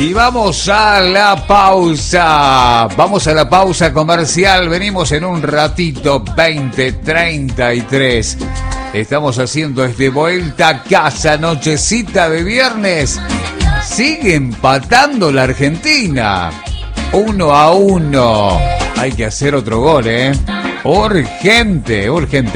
Y vamos a la pausa. Vamos a la pausa comercial. Venimos en un ratito, 20:33. Estamos haciendo vuelta a casa, nochecita de viernes. Sigue empatando la Argentina. 1-1. Hay que hacer otro gol, urgente, urgente.